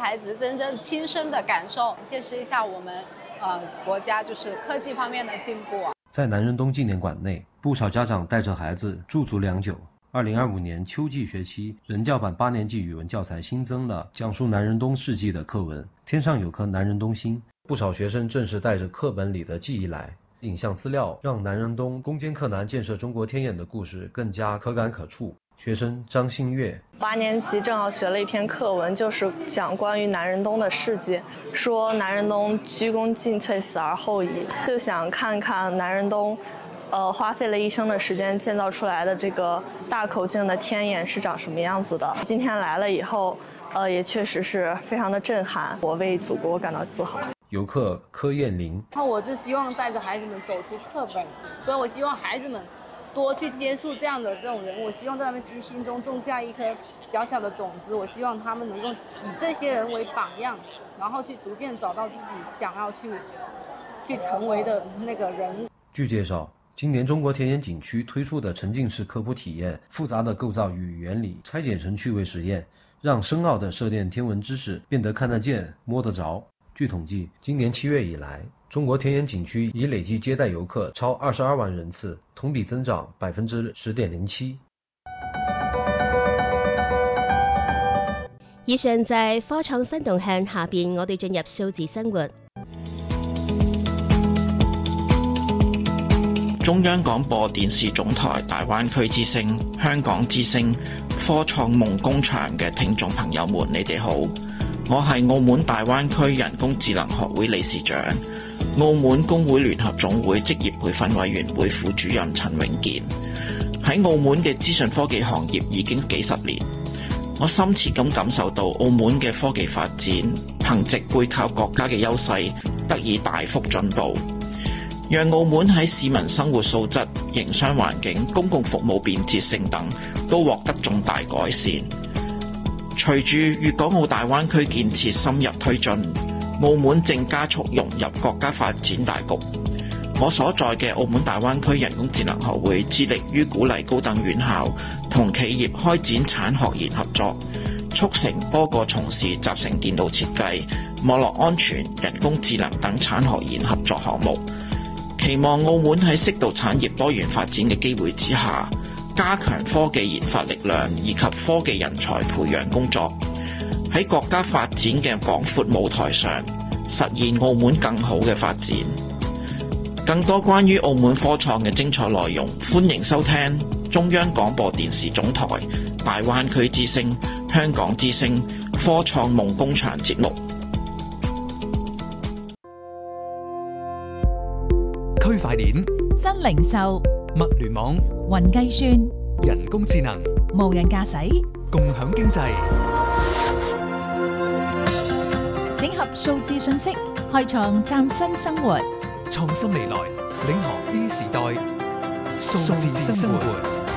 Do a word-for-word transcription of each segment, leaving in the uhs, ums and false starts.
孩子真正亲身的感受，见识一下我们呃国家就是科技方面的进步。 在南仁东纪念馆内，不少家长带着孩子驻足良久。二零二五年秋季学期，人教版八年级语文教材新增了讲述南仁东事迹的课文《天上有颗南仁东星》，不少学生正是带着课本里的记忆来。影像资料让南仁东攻坚克难建设中国天眼的故事更加可感可触。学生张新月， 八年级正好学了一篇课文，就是讲关于南仁东的事迹，说南仁东鞠躬尽瘁，死而后已，就想看看南仁东呃，花费了一生的时间建造出来的这个大口径的天眼是长什么样子的。今天来了以后，呃，也确实是非常的震撼，我为祖国感到自豪。 游客柯艳玲， 那我就希望带着孩子们走出课本，所以我希望孩子们多去接触这样的这种人物，我希望在他们心心中种下一颗小小的种子，我希望他们能够以这些人为榜样，然后去逐渐找到自己想要去去成为的那个人。 据介绍，今年中国田野景区推出的沉浸式科普体验，复杂的构造与原理拆解成趣味实验，让深奥的射电天文知识变得看得见、摸得着。据统计，今年七月以来，中国田野景区已累计接待游客超二十二万人次，同比增长百分之十点零七。 以上就係科創新動向，下邊我哋進入數字生活。 中央廣播電視總台大灣區之聲、香港之聲、科創夢工場嘅聽眾朋友們，你哋好，我係澳門大灣區人工智能學會理事長、澳門工會聯合總會職業培訓委員會副主任陳永健。喺澳門嘅資訊科技行業已經幾十年，我深切咁感受到澳門嘅科技發展，憑藉背靠國家嘅優勢，得以大幅進步。讓澳門喺市民生活素質、營商環境、公共服務便捷性等都獲得重大改善。隨住粵港澳大灣區建設深入推進，澳門正加速融入國家發展大局。我所在嘅澳門大灣區人工智能學會致力於鼓勵高等院校同企業開展產學研合作，促成多個從事集成電腦設計、網絡安全、人工智能等產學研合作項目。期望澳門喺適度產業多元發展嘅機會之下，加強科技研發力量以及科技人才培養工作，喺國家發展嘅廣闊舞台上，實現澳門更好嘅發展。更多關於澳門科創嘅精彩內容，歡迎收聽中央廣播電視總台大灣區之聲、香港之聲科創夢工場節目。 區塊鏈、 新零售、 物聯網、 雲計算、 人工智能、 無人駕駛、 共享經濟， 整合數字信息，開創嶄新生活。 創新未來，領航 E 時代，數字生活。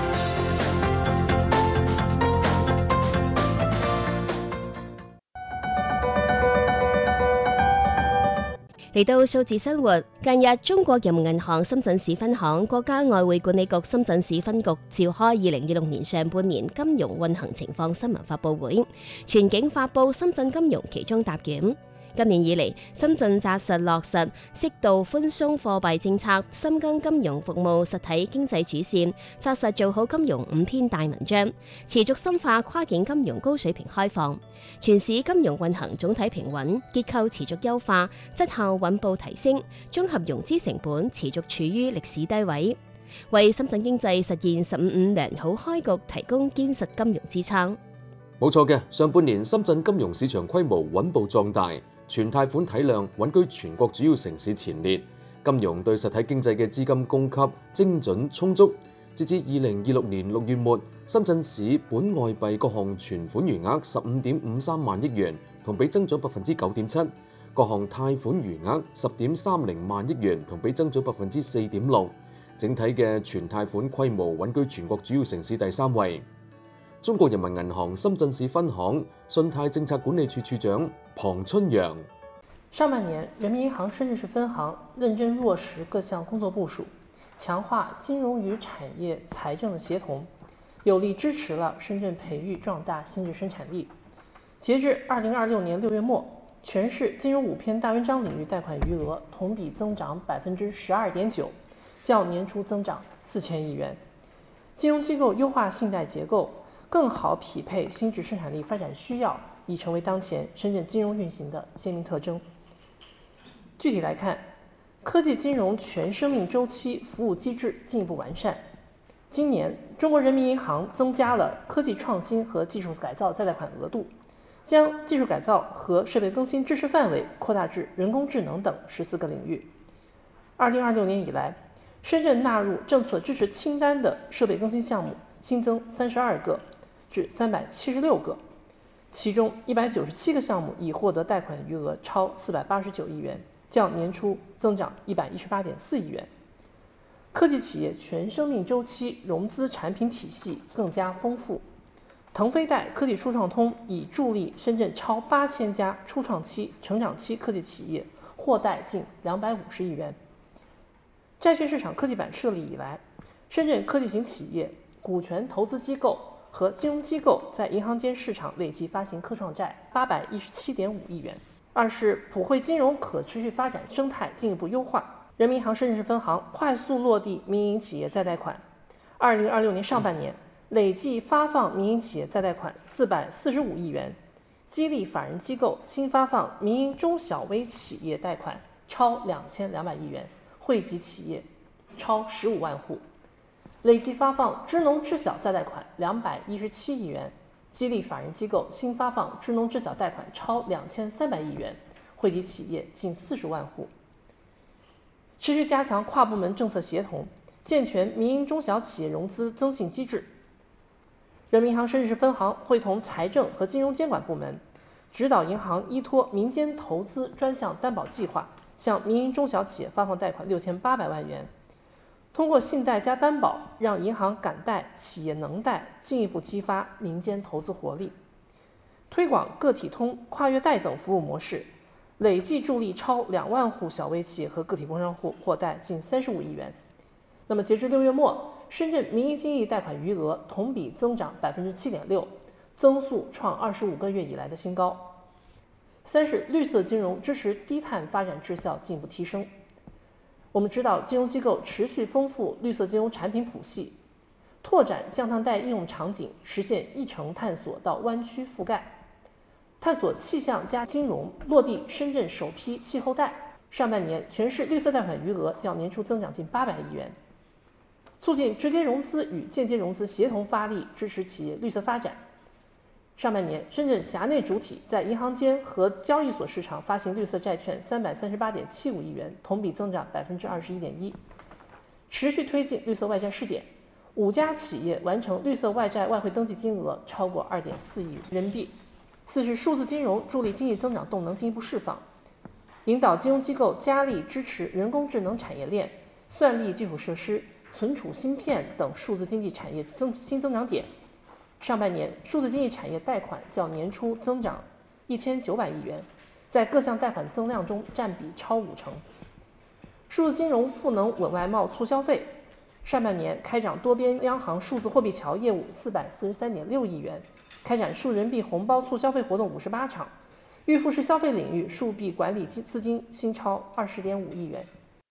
嚟到數字生活，近日中國人民銀行深圳市分行、國家外匯管理局深圳市分局召開二零二六年上半年金融運行情況新聞發佈會，全景發佈深圳金融其中答卷。今年以嚟，深圳紮實落實適度寬鬆貨幣政策，深耕金融服務實體經濟主線，紮實做好金融五篇大文章，持續深化跨境金融高水平開放，全市金融運行總體平穩，結構持續優化，質效穩步提升，綜合融資成本持續處於歷史低位，為深圳經濟實現十五五良好開局提供堅實金融支撐。 冇錯嘅，上半年深圳金融市場規模穩步壯大，全貸款體量穩居全國主要城市前列，金融對實體經濟嘅資金供給精準充足。截至二零二六年六月末，深圳市本外幣各項存款餘額十五點五三萬億元，同比增長百分之九點七；各項貸款餘額十點三零萬億元，同比增長百分之四點六。整體嘅全貸款規模穩居全國主要城市第三位。中國人民銀行深圳市分行信貸政策管理處處長龐春陽： 上半年，人民銀行深圳市分行認真落實各項工作部署，強化金融與產業財政的協同，有力支持了深圳培育壯大新質生產力。 截至二零二六年六月末，全市金融五篇大文章领域贷款余额同比增长百分之十二点九，较年初增长四千亿元。金融机构优化信贷结构，更好匹配新质生产力发展需要，已成为当前深圳金融运行的鲜明特征。具体来看，科技金融全生命周期服务机制进一步完善。今年，中国人民银行增加了科技创新和技术改造再贷款额度，将技术改造和设备更新支持范围扩大至人工智能等十四个领域。二零二六年以来，深圳纳入政策支持清单的设备更新项目新增三十二个，至三百七十六个，其中一百九十七个项目已获得贷款余额超四百八十九亿元，较年初增长一百一十八点四亿元。科技企业全生命周期融资产品体系更加丰富。腾飞贷科技初创通已助力深圳超八千家初创期、成长期科技企业获贷近两百五十亿元。债券市场科技板设立以来，深圳科技型企业、股权投资机构和金融机构在银行间市场累计发行科创债八百一十七点五亿元。二是普惠金融可持续发展生态进一步优化。人民银行深圳市分行快速落地民营企业再贷款。二零二六年上半年，累计发放民营企业再贷款四百四十五亿元，激励法人机构新发放民营中小微企业贷款超两千两百亿元，惠及企业超十五万户。累计发放支农支小再贷款两百一十七亿元，激励法人机构新发放支农支小贷款超两千三百亿元，惠及企业近四十万户。持续加强跨部门政策协同，健全民营中小企业融资增信机制。人民银行深圳市分行会同财政和金融监管部门，指导银行依托民间投资专项担保计划，向民营中小企业发放贷款六千八百万元。通过信贷加担保，让银行敢贷、企业能贷，进一步激发民间投资活力。推广个体通、跨越贷等服务模式，累计助力超两万户小微企业和个体工商户获贷近三十五亿元。那么，截至六月末，深圳民营经济贷款余额同比增长百分之七点六，增速创二十五个月以来的新高。三是绿色金融支持低碳发展质效进一步提升。我们知道，金融机构持续丰富绿色金融产品谱系，拓展降碳贷应用场景，实现一程探索到湾区覆盖。探索气象加金融，落地深圳首批气候贷。上半年全市绿色贷款余额较年初增长近八百亿元。促进直接融资与间接融资协同发力，支持企业绿色发展。上半年，深圳辖内主体在银行间和交易所市场发行绿色债券三百三十八点七五亿元，同比增长百分之二十一点一。持续推进绿色外债试点，五家企业完成绿色外债外汇登记金额超过二点四亿人民币。四是数字金融助力经济增长动能进一步释放，引导金融机构加力支持人工智能产业链、算力基础设施、存储芯片等数字经济产业增新增长点。上半年，数字经济产业贷款较年初增长一千九百亿元，在各项贷款增量中占比超五成。数字金融赋能稳外贸促消费，上半年开展多边央行数字货币桥业务四百四十三点六亿元，开展数人民币红包促消费活动五十八场，预付式消费领域数币管理资金新超二十点五亿元。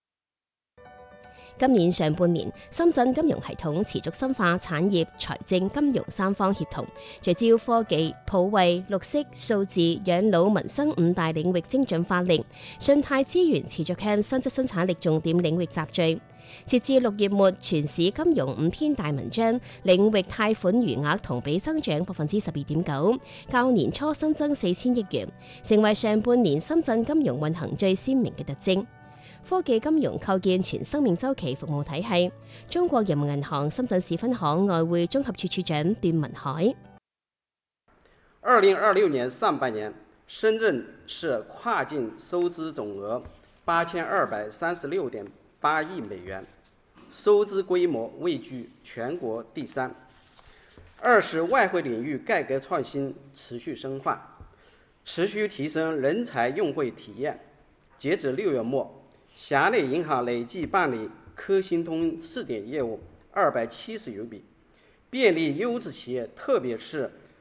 今年上半年，深圳金融系統持續深化產業、財政、金融三方協同，聚焦科技、普惠、綠色、數字、養老、民生五大領域精準發力，信貸資源持續向新質生產力重點領域集聚。截至六月末，全市金融五篇大文章領域貸款餘額同比增長百分之十二點九，較年初新增四千億元，成為上半年深圳金融運行最鮮明嘅特徵。科技金融構建全生命週期服務體系。中國人民銀行深圳市分行外匯綜合處處長段文海。 二零二六年上半年，深圳市跨境收支总额八千二百三十六点八亿美元，收支规模位居全国第三。二是外汇领域改革创新持续深化，持续提升人才用汇体验。截止六月末，辖内银行累计办理科新通试点业务二百七十余笔，便利优质企业，特别是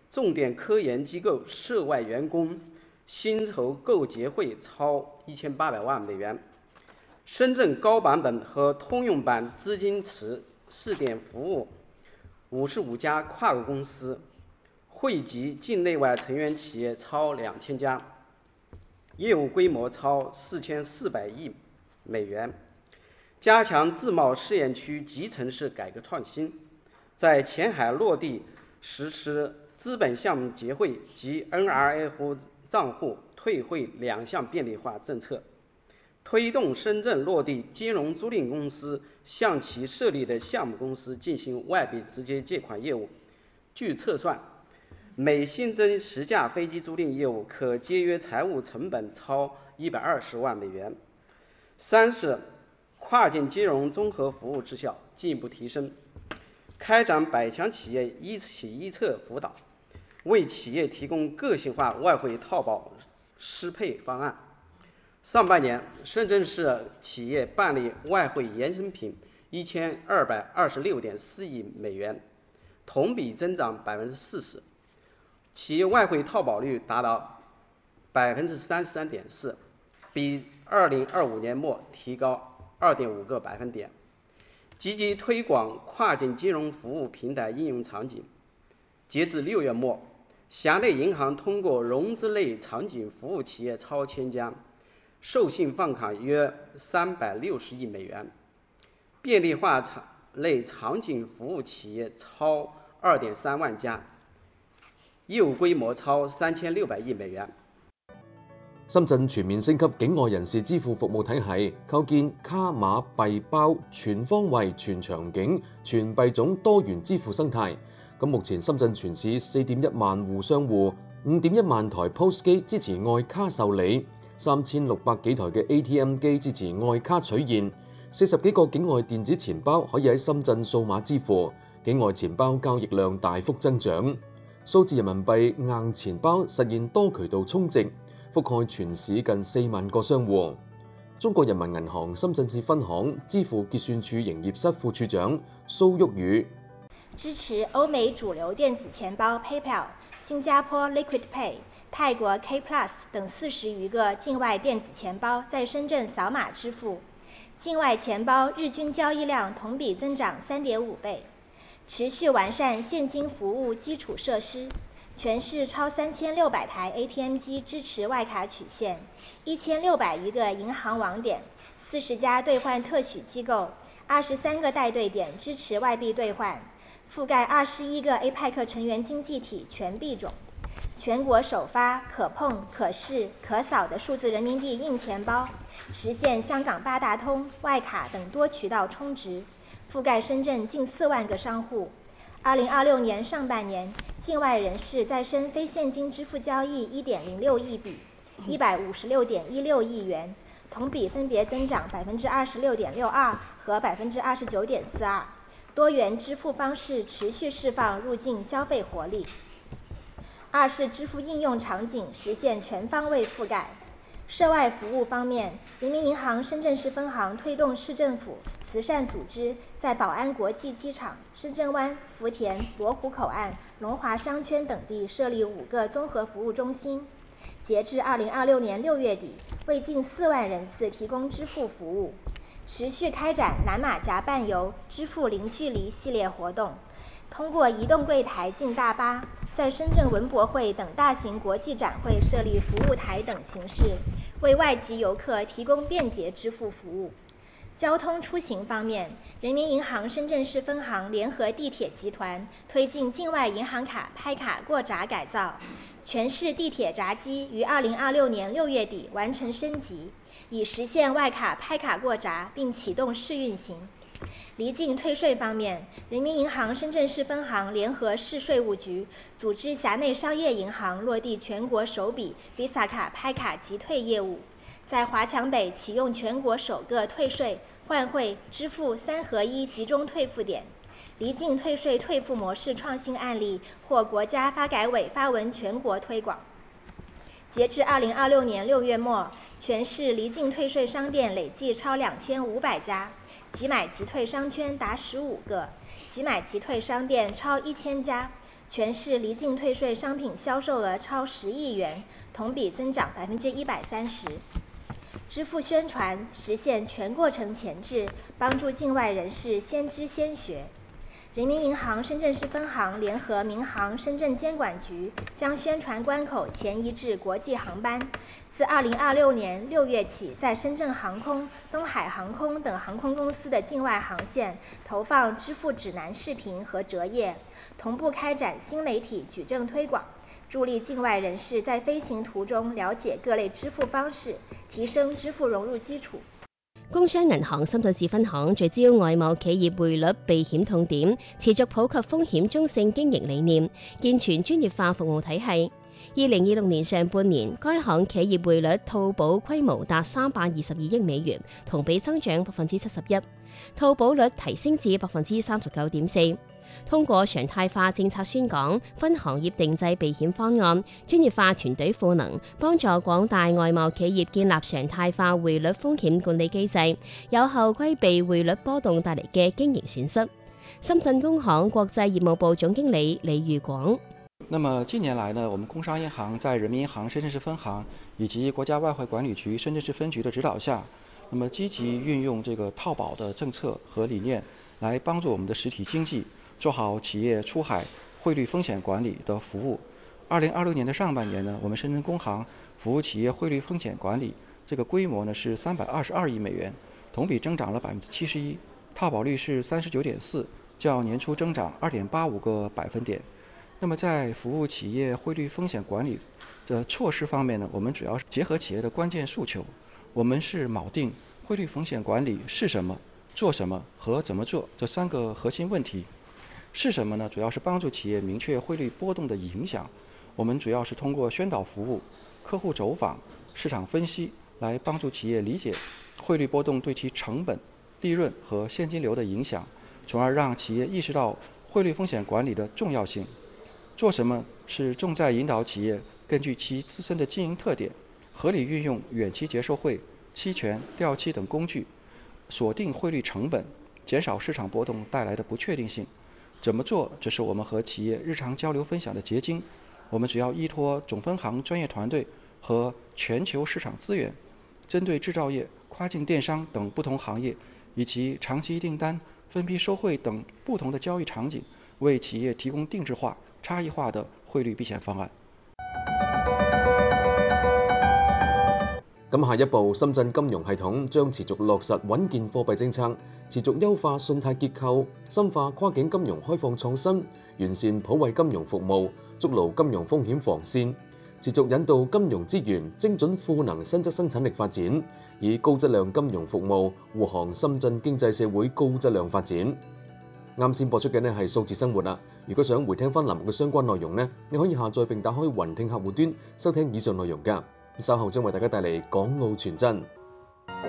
重点科研机构涉外员工薪酬购结汇超一千八百万美元。深圳高版本和通用版资金池试点服务五十五家跨国公司，汇集境内外成员企业超两千家，业务规模超四千四百亿美元。加强自贸试验区集成式改革创新，在前海落地实施资本项目结汇及 N R F 账户退汇两项便利化政策，推动深圳落地金融租赁公司向其设立的项目公司进行外币直接借款业务。据测算，每新增十架飞机租赁业务可节约财务成本超一百二十万美元。三是跨境金融综合服务质效进一步提升，开展百强企业一企一策辅导，为企业提供个性化外汇套保适配方案。上半年，深圳市企业办理外汇衍生品一千二百二十六点四亿美元，同比增长百分之四十，企业外汇套保率达到百分之三十三点四，比二零二五年末提高二点五个百分点。积极推广跨境金融服务平台应用场景。截至六月末，辖内银行通过融资类场景服务企业超千家，授信放款约三百六十亿美元，便利化场类场景服务企业超二点三万家，业務規模超三千六百億美元。 深圳全面升級境外人士支付服務體系，構建卡碼幣包全方位、全場景、全幣種多元支付生態。咁目前深圳全市四點一萬戶商戶，五點一萬台 P O S 機支持外卡受理，三千六百幾台嘅 A T M 機支持外卡取現，四十幾個境外電子錢包可以喺深圳數碼支付，境外錢包交易量大幅增長。數字人民幣硬錢包實現多渠道充值，覆蓋全市近四萬個商戶。中國人民銀行深圳市分行支付結算處營業室副處長蘇旭宇。 支持歐美主流電子錢包 PayPal、新加坡 Liquid Pay、泰國 K Plus 等四十餘個境外電子錢包在深圳掃碼支付，境外錢包日均交易量同比增長三點五倍。持續完善現金服務基礎設施，全市超三千六百台 A T M 機支持外卡取現，一千六百餘個銀行網點，四十家兌換特許機構，二十三個帶兌點支持外幣兌換，覆蓋二十一個 A P E C 成員經濟體全幣種，全國首發可碰、可視、可掃的數字人民幣硬錢包，實現香港八達通、外卡等多渠道充值，覆蓋深圳近四萬個商戶。二零二六年上半年，境外人士在深非現金支付交易一點零六億筆，一百五十六點一六億元，同比分別增長百分之二十六點六二和百分之二十九點四二。多元支付方式持續釋放入境消費活力。二是支付應用場景實現全方位覆蓋。涉外服務方面，人民銀行深圳市分行推動市政府、慈善組織在寶安國際機場、深圳灣、福田、羅湖口岸、龍華商圈等地設立五個綜合服務中心。截至二零二六年六月底，為近四萬人次提供支付服務。持續開展南馬甲伴遊、支付零距離系列活動，通過移動櫃台進大巴，在深圳文博會等大型國際展會設立服務台等形式，為外籍遊客提供便捷支付服務。交通出行方面，人民銀行深圳市分行聯合地鐵集團推進境外銀行卡拍卡過閘改造，全市地鐵閘機於二零二六年六月底完成升級，以實現外卡拍卡過閘並啟動試運行。離境退稅方面，人民銀行深圳市分行聯合市稅務局組織轄內商業銀行落地全國首筆 Visa 卡拍卡集退業務，在華強北啟用全國首個退稅、換匯、支付三合一集中退付點。離境退稅退付模式創新案例獲國家發改委發文全國推廣。截至二零二六年六月末，全市離境退稅商店累計超兩千五百家，即買即退商圈達十五個，即買即退商店超一千家， 全市离境退税商品销售额超十亿元，同比增长百分之一百三十。支付宣传实现全过程前置，帮助境外人士先知先学。人民银行深圳市分行联合民航深圳监管局，将宣传关口前移至国际航班。自二零二六年六月起，在深圳航空、东海航空等航空公司的境外航线投放支付指南视频和折页，同步开展新媒体举证推广，助力境外人士在飛行途中了解各類支付方式，提升支付融入基礎。 工商銀行深圳市分行聚焦外貿企業匯率避險痛點，持續普及風險中性經營理念，健全專業化服務體系。二零二六年上半年，該行企業匯率套保規模達三百二十二億美元，同比增長百分之七十一，套保率提升至百分之三十九點四。通過常態化政策宣講、分行業定制避險方案、專業化團隊賦能，幫助廣大外貿企業建立常態化匯率風險管理機制，有效規避匯率波動帶嚟嘅經營損失。深圳工行國際業務部總經理李裕廣。 那麼近年來呢，我們工商銀行在人民銀行深圳市分行以及國家外匯管理局深圳市分局的指導下，那麼積極運用這個套保的政策和理念，來幫助我們的實體經濟做好企業出海匯率風險管理的服務。二零二六年的上半年呢，我們深圳工行服務企業匯率風險管理這個規模呢是三百二十二億美元，同比增長了百分之七十一，套保率是三十九點四，較年初增長二點八五個百分點。那麼在服務企業匯率風險管理的措施方面呢，我們主要是結合企業的關鍵訴求，我們是錨定匯率風險管理是什麼、做什麼和怎麼做這三個核心問題。是什麼呢？主要是幫助企業明確匯率波動的影響。我們主要是通過宣導服務、客戶走訪、市場分析，來幫助企業理解匯率波動對其成本、利潤和現金流的影響，從而讓企業意識到匯率風險管理的重要性。做什麼是重在引導企業根據其自身的經營特點，合理運用遠期結售匯、期權、掉期等工具，鎖定匯率成本，減少市場波動帶來的不確定性。怎麼做？這是我們和企業日常交流分享的結晶。我們主要依託總分行專業團隊和全球市場資源，針對製造業、跨境電商等不同行業，以及長期訂單、分批收匯等不同的交易場景，為企業提供定制化、差異化的匯率避險方案。 咁下一步，深圳金融系統將持續落實穩健貨幣政策，持續優化信貸結構，深化跨境金融開放創新，完善普惠金融服務，築牢金融風險防線，持續引導金融資源精準賦能新質生產力發展，以高質量金融服務護航深圳經濟社會高質量發展。啱先播出嘅呢係數字生活啦。如果想回聽翻欄目嘅相關內容呢，你可以下載並打開雲聽客戶端收聽以上內容㗎。稍後將為大家帶嚟港澳傳真。